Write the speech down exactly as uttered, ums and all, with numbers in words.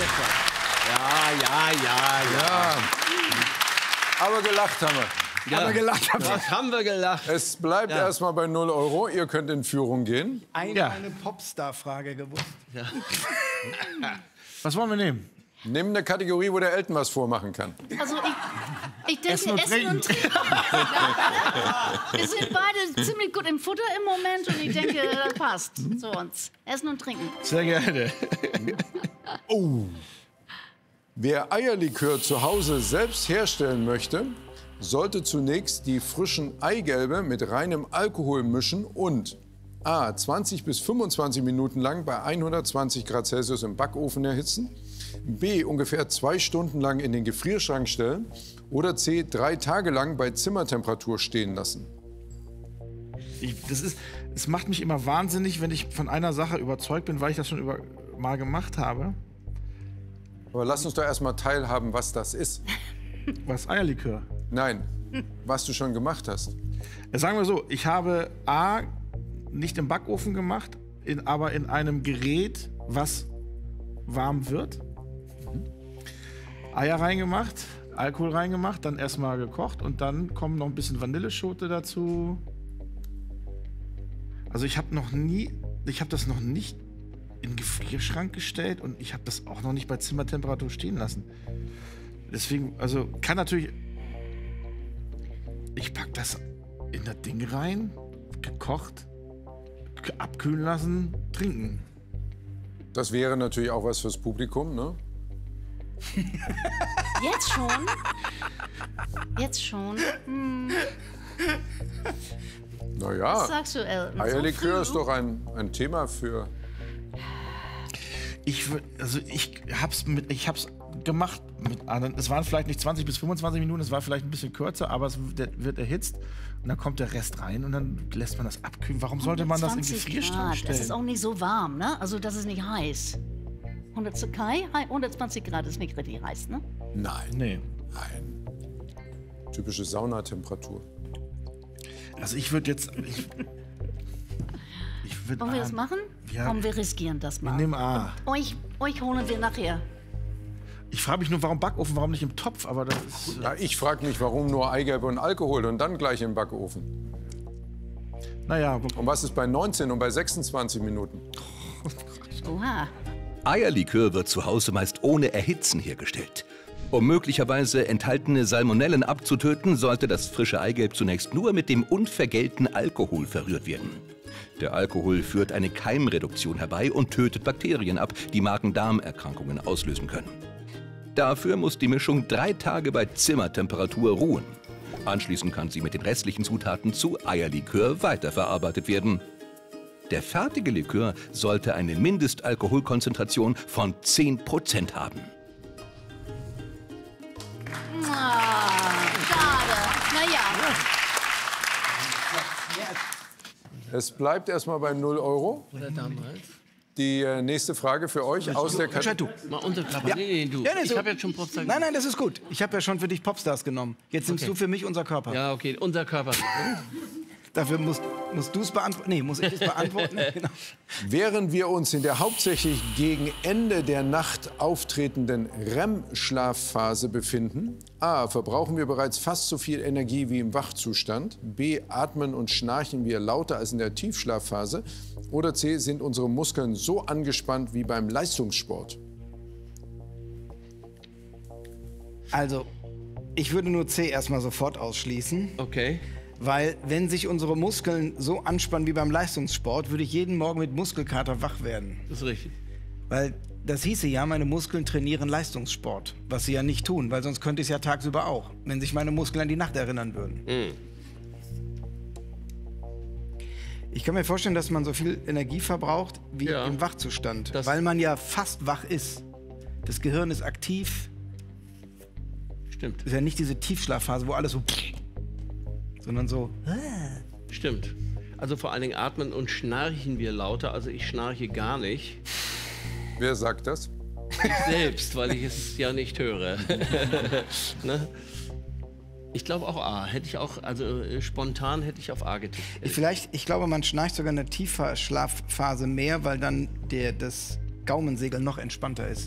Ja, ja, ja, ja. Aber gelacht haben wir. Ja, Aber gelacht haben wir. Was haben wir gelacht? Es bleibt Ja. erstmal bei null Euro. Ihr könnt in Führung gehen. Eine, Ja. eine Popstar-Frage gewusst. Was wollen wir nehmen? Nimm eine Kategorie, wo der Elton was vormachen kann. Also ich, ich denke, Essen und Essen und Trinken. Wir sind beide ziemlich gut im Futter im Moment und ich denke, das passt zu uns. Essen und Trinken. Sehr gerne. Oh. Wer Eierlikör zu Hause selbst herstellen möchte, sollte zunächst die frischen Eigelbe mit reinem Alkohol mischen und a. zwanzig bis fünfundzwanzig Minuten lang bei hundertzwanzig Grad Celsius im Backofen erhitzen, b. ungefähr zwei Stunden lang in den Gefrierschrank stellen oder c. drei Tage lang bei Zimmertemperatur stehen lassen. Ich, das ist, es macht mich immer wahnsinnig, wenn ich von einer Sache überzeugt bin, weil ich das schon über, mal gemacht habe. Aber lass uns doch erst mal teilhaben, was das ist. Was Eierlikör. Nein, was du schon gemacht hast. Ja, sagen wir so, ich habe A, nicht im Backofen gemacht, in, aber in einem Gerät, was warm wird. Eier reingemacht, Alkohol reingemacht, dann erstmal gekocht und dann kommen noch ein bisschen Vanilleschote dazu. Also ich habe noch nie, ich habe das noch nicht in den Gefrierschrank gestellt und ich habe das auch noch nicht bei Zimmertemperatur stehen lassen. Deswegen, also kann natürlich, ich pack das in das Ding rein, gekocht, abkühlen lassen, trinken. Das wäre natürlich auch was fürs Publikum, ne? Jetzt schon? Jetzt schon? Hm, Naja, was sagst du, Elton? Eierlikör So ist früh? doch ein, ein Thema für... Ich, wür- also ich hab's mit, ich hab's gemacht mit anderen. Es waren vielleicht nicht zwanzig bis fünfundzwanzig Minuten, es war vielleicht ein bisschen kürzer, aber es wird, wird erhitzt und dann kommt der Rest rein und dann lässt man das abkühlen. Warum sollte man das in den hundertzwanzig Gefrierschrank Grad. stellen? Das ist auch nicht so warm, ne? Also das ist nicht heiß. hundert, Kai, hundertzwanzig Grad ist nicht richtig heiß, ne? Nein, Nee. nein. Typische Saunatemperatur. Also ich würde jetzt. Ich, ich würd Wollen wir A- das machen? Ja. Komm, wir riskieren das mal. Nimm A. Euch, euch holen wir nachher. Ich frage mich nur, warum Backofen, warum nicht im Topf? Aber das ist. Ja, ich frage mich, warum nur Eigelbe und Alkohol und dann gleich im Backofen. Naja, Und was ist bei neunzehn und bei sechsundzwanzig Minuten? Oha. Eierlikör wird zu Hause meist ohne Erhitzen hergestellt. Um möglicherweise enthaltene Salmonellen abzutöten, sollte das frische Eigelb zunächst nur mit dem unvergällten Alkohol verrührt werden. Der Alkohol führt eine Keimreduktion herbei und tötet Bakterien ab, die Magen-Darm-Erkrankungen auslösen können. Dafür muss die Mischung drei Tage bei Zimmertemperatur ruhen. Anschließend kann sie mit den restlichen Zutaten zu Eierlikör weiterverarbeitet werden. Der fertige Likör sollte eine Mindestalkoholkonzentration von zehn Prozent haben. Ah, schade. Naja. Es bleibt erstmal bei null Euro. Oder damals? Die äh, nächste Frage für euch aus der Entscheid Kategorie. du. Mal Unterklapper. Ja. Nee, nee, du. Ja, nee, ich so- habe jetzt schon Popstar Nein, nein, das ist gut. Ich habe ja schon für dich Popstars genommen. Jetzt nimmst Okay. du für mich unser Körper. Ja, okay, unser Körper. Dafür musst, musst du es beantworten. Nee, muss ich es beantworten? Genau. Während wir uns in der hauptsächlich gegen Ende der Nacht auftretenden R E M-Schlafphase befinden, a. verbrauchen wir bereits fast so viel Energie wie im Wachzustand, b. atmen und schnarchen wir lauter als in der Tiefschlafphase oder c. sind unsere Muskeln so angespannt wie beim Leistungssport. Also, ich würde nur C erstmal sofort ausschließen. Okay. Weil, wenn sich unsere Muskeln so anspannen wie beim Leistungssport, würde ich jeden Morgen mit Muskelkater wach werden. Das ist richtig. Weil das hieße ja, meine Muskeln trainieren Leistungssport. Was sie ja nicht tun, weil sonst könnte ich es ja tagsüber auch, wenn sich meine Muskeln an die Nacht erinnern würden. Mhm. Ich kann mir vorstellen, dass man so viel Energie verbraucht wie Ja. im Wachzustand. Das- weil man ja fast wach ist. Das Gehirn ist aktiv. Stimmt. Ist ja nicht diese Tiefschlafphase, wo alles so... sondern so... Stimmt. Also vor allen Dingen atmen und schnarchen wir lauter. Also ich schnarche gar nicht. Wer sagt das? Ich selbst, weil ich es ja nicht höre. Ne? Ich glaube auch A. Hätte ich auch, also äh, spontan hätte ich auf A getippt. Ich Vielleicht, ich glaube, man schnarcht sogar in der Tiefschlafphase mehr, weil dann der, das Gaumensegel noch entspannter ist.